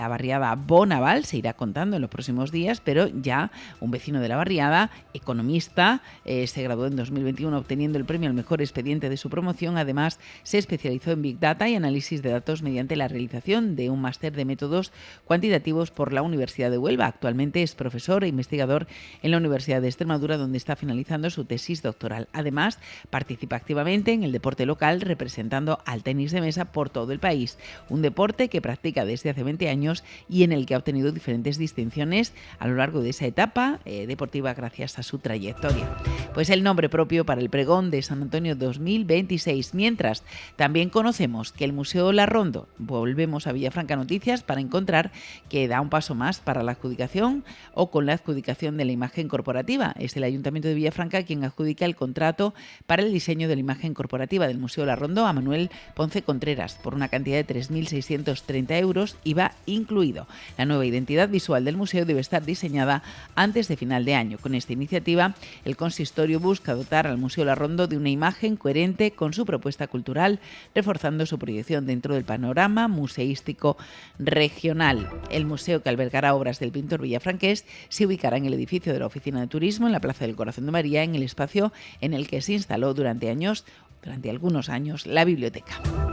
La barriada Bonaval se irá contando en los próximos días, pero ya un vecino de la barriada, economista, se graduó en 2021 obteniendo el premio al mejor expediente de su promoción. Además, se especializó en Big Data y análisis de datos mediante la realización de un máster de métodos cuantitativos por la Universidad de Huelva. Actualmente es profesor e investigador en la Universidad de Extremadura, donde está finalizando su tesis doctoral. Además, participa activamente en el deporte local, representando al tenis de mesa por todo el país, un deporte que practica desde hace 20 años y en el que ha obtenido diferentes distinciones a lo largo de esa etapa deportiva gracias a su trayectoria. Pues el nombre propio para el pregón de San Antonio 2026. Mientras, también conocemos que el Museo Larrondo, volvemos a Villafranca Noticias para encontrar que da un paso más para la adjudicación o con la adjudicación de la imagen corporativa. Es el Ayuntamiento de Villafranca quien adjudica el contrato para el diseño de la imagen corporativa del Museo Larrondo a Manuel Ponce Contreras por una cantidad de 3.630 euros, IVA incluido. La nueva identidad visual del museo debe estar diseñada antes de final de año. Con esta iniciativa, el consistorio busca dotar al Museo Larrondo de una imagen coherente con su propuesta cultural, reforzando su proyección dentro del panorama museístico regional. El museo, que albergará obras del pintor villafranqués, se ubicará en el edificio de la Oficina de Turismo, en la Plaza del Corazón de María, en el espacio en el que se instaló durante algunos años la biblioteca.